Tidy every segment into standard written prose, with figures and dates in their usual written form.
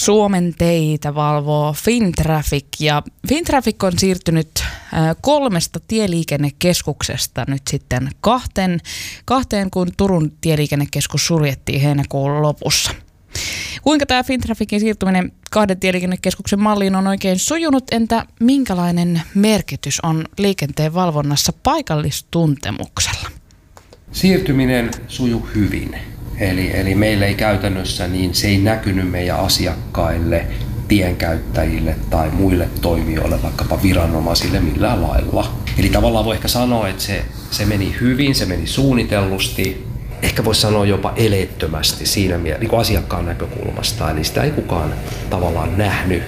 Suomen teitä valvoo Fintraffic ja Fintraffic on siirtynyt 3 tieliikennekeskuksesta nyt sitten kahteen, kun Turun tieliikennekeskus suljettiin heinäkuun lopussa. Kuinka tämä Fintrafficin siirtyminen 2 tieliikennekeskuksen malliin on oikein sujunut, entä minkälainen merkitys on liikenteen valvonnassa paikallistuntemuksella? Siirtyminen sujuu hyvin. Eli meillä ei käytännössä, niin se ei näkynyt meidän asiakkaille, tienkäyttäjille tai muille toimijoille, vaikkapa viranomaisille millään lailla. Eli tavallaan voi ehkä sanoa, että se meni hyvin, se meni suunnitellusti, ehkä voisi sanoa jopa eleettömästi siinä niin asiakkaan näkökulmasta, eli sitä ei kukaan tavallaan nähnyt.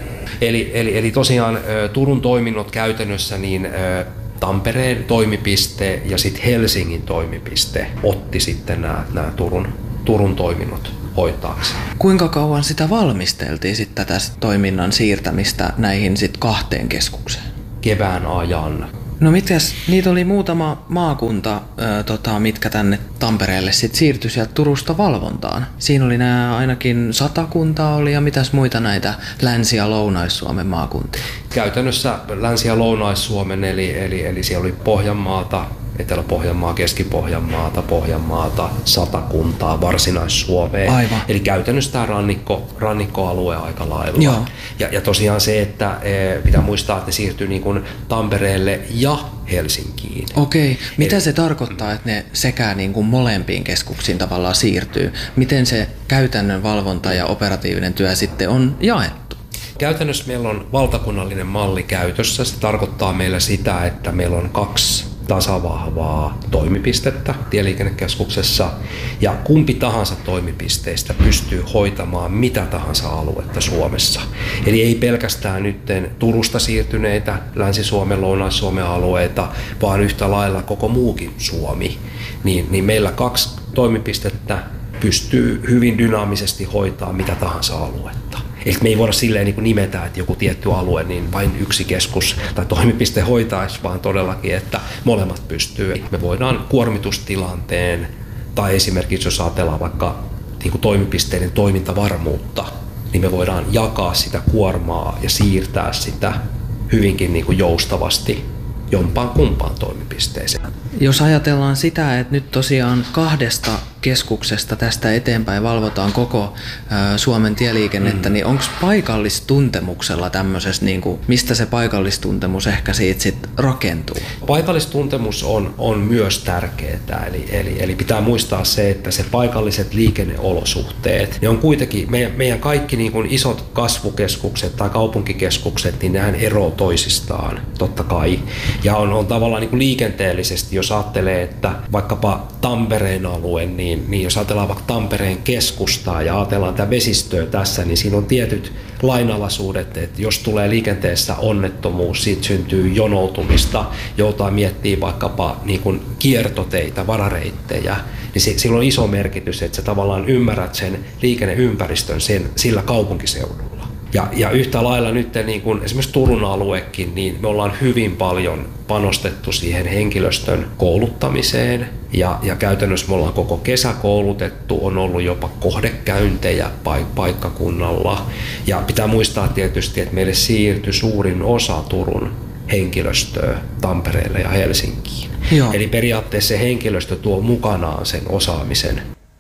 Eli tosiaan Turun toiminnot käytännössä niin Tampereen toimipiste ja sitten Helsingin toimipiste otti sitten nämä Turun toiminnot hoitaakseen. Kuinka kauan sitä valmisteltiin sitten tätä toiminnan siirtämistä näihin sitten 2 keskukseen? Kevään ajan. No mitäs, niitä oli muutama maakunta, mitkä tänne Tampereelle sitten siirtyi sieltä Turusta valvontaan. Siinä oli nämä ainakin 100 kuntaa oli ja mitäs muita näitä Länsi- ja Lounais-Suomen maakuntia? Käytännössä Länsi- ja Lounais-Suomen, eli siellä oli Pohjanmaata, Etelä-Pohjanmaa, Keski-Pohjanmaata, Pohjanmaata, Satakuntaa, Varsinais-Suomea. Aivan. Eli käytännössä tämä rannikkoalue aika lailla. Joo. Ja tosiaan se, että pitää muistaa, että ne siirtyy niin kuin Tampereelle ja Helsinkiin. Okei. Mitä se tarkoittaa, että ne sekä niin kuin molempiin keskuksiin tavallaan siirtyy? Miten se käytännön valvonta ja operatiivinen työ sitten on jaettu? Käytännössä meillä on valtakunnallinen malli käytössä. Se tarkoittaa meillä sitä, että meillä on 2 tasavahvaa toimipistettä tieliikennekeskuksessa ja kumpi tahansa toimipisteistä pystyy hoitamaan mitä tahansa aluetta Suomessa. Eli ei pelkästään nyt Turusta siirtyneitä Länsi-Suomen, Lounais-Suomen alueita, vaan yhtä lailla koko muukin Suomi. Niin meillä 2 toimipistettä pystyy hyvin dynaamisesti hoitamaan mitä tahansa aluetta. Eli me ei voida silleen niin kuin nimetä, että joku tietty alue, niin vain yksi keskus tai toimipiste hoitaisi, vaan todellakin, että molemmat pystyy. Me voidaan kuormitustilanteen tai esimerkiksi jos ajatellaan vaikka niin kuin toimipisteiden toimintavarmuutta, niin me voidaan jakaa sitä kuormaa ja siirtää sitä hyvinkin niin kuin joustavasti jompaan kumpaan toimipisteeseen. Jos ajatellaan sitä, että nyt tosiaan 2 keskuksesta tästä eteenpäin valvotaan koko Suomen tieliikennettä, niin onko paikallistuntemuksella tämmöisessä, niin kuin, mistä se paikallistuntemus ehkä siitä sit rakentuu? Paikallistuntemus on myös tärkeää, eli pitää muistaa se, että se paikalliset liikenneolosuhteet, ne on kuitenkin, meidän kaikki niin kuin isot kasvukeskukset tai kaupunkikeskukset, niin nehän eroo toisistaan, totta kai. Ja on tavallaan niin kuin liikenteellisesti, jos ajattelee, että vaikkapa Tampereen alue, niin jos ajatellaan vaikka Tampereen keskustaa ja ajatellaan tätä vesistöä tässä, niin siinä on tietyt lainalaisuudet, että jos tulee liikenteessä onnettomuus, siitä syntyy jonoutumista, joutaa miettiä vaikkapa niin kuin kiertoteitä, varareittejä, niin sillä on iso merkitys, että sä tavallaan ymmärrät sen liikenneympäristön sillä kaupunkiseudulla. Ja yhtä lailla nyt niin kuin esimerkiksi Turun aluekin, niin me ollaan hyvin paljon panostettu siihen henkilöstön kouluttamiseen ja käytännössä me ollaan koko kesä koulutettu, on ollut jopa kohdekäyntejä paikkakunnalla ja pitää muistaa tietysti, että meille siirtyi suurin osa Turun henkilöstöä Tampereelle ja Helsinkiin. Joo. Eli periaatteessa se henkilöstö tuo mukanaan sen osaamisen.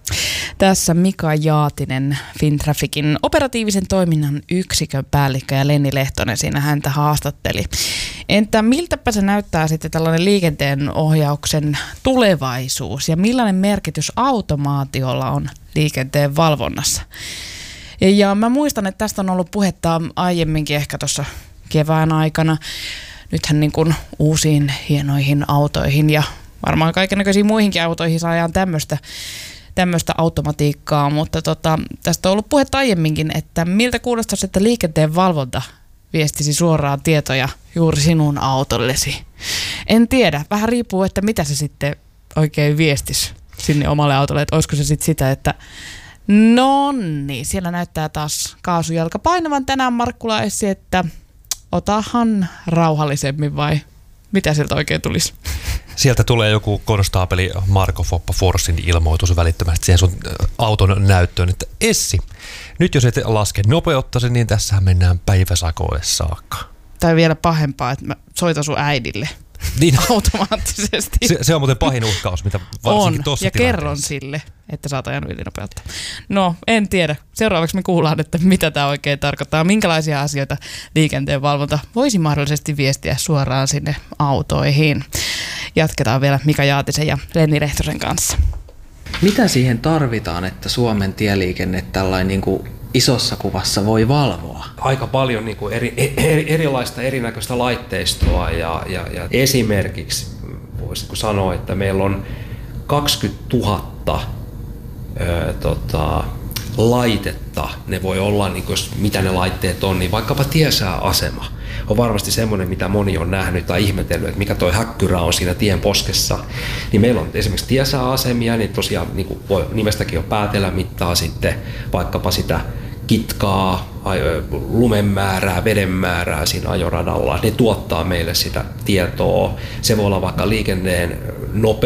Tässä Mika Jaatinen, Fintrafficin operatiivisen toiminnan yksikön päällikkö ja Lenni Lehtonen siinä häntä haastatteli. Entä miltäpä se näyttää sitten tällainen liikenteen ohjauksen tulevaisuus ja millainen merkitys automaatiolla on liikenteen valvonnassa? Ja mä muistan, että tästä on ollut puhetta aiemminkin ehkä tuossa kevään aikana. Nythän niin kuin uusiin hienoihin autoihin ja varmaan kaikennäköisiin muihinkin autoihin saadaan tämmöistä automatiikkaa, mutta tästä on ollut puhetta aiemminkin, että miltä kuulostaisi, että liikenteen valvonta viestisi suoraan tietoja juuri sinun autollesi. En tiedä, vähän riippuu, että mitä se sitten oikein viestisi sinne omalle autolle, että olisiko se sitten sitä, että nonni, siellä näyttää taas kaasujalka painavan tänään Markkula Essi, että otahan rauhallisemmin vai mitä sieltä oikein tulisi? Sieltä tulee joku konstaapeli Marko Foppa Forsin ilmoitus välittömästi siihen sun auton näyttöön, että Essi, Nyt jos et laske nopeuttasi, niin tässähän mennään päiväsakoille saakka. Tai vielä pahempaa, että mä soitan sun äidille Niin, automaattisesti. se on muuten pahin uhkaus, mitä varsinkin On, tuossa ja kerron sille, että sä oot ajanut ylinopeutta. No, en tiedä. Seuraavaksi me kuullaan, että mitä tämä oikein tarkoittaa. Minkälaisia asioita liikenteen valvonta voisi mahdollisesti viestiä suoraan sinne autoihin. Jatketaan vielä Mika Jaatisen ja Lenni Lehtosen kanssa. Mitä siihen tarvitaan, että Suomen tieliikenne tällainen niin kuin isossa kuvassa voi valvoa? Aika paljon niin kuin erilaista erinäköistä laitteistoa ja esimerkiksi voisiko sanoa, että meillä on 20 000 laitetta. Ne voi olla, niin kuin, mitä ne laitteet on, niin vaikkapa tiesääasema on varmasti semmoinen, mitä moni on nähnyt tai ihmetellyt, että mikä toi häkkyrä on siinä tien poskessa. Niin meillä on esimerkiksi tiesääasemia, niin tosiaan niin kuin voi nimestäkin jo päätellä mittaa sitten vaikkapa sitä kitkaa, lumen määrää, veden määrää siinä ajoradalla. Ne tuottaa meille sitä tietoa. Se voi olla vaikka liikenteen nopeus.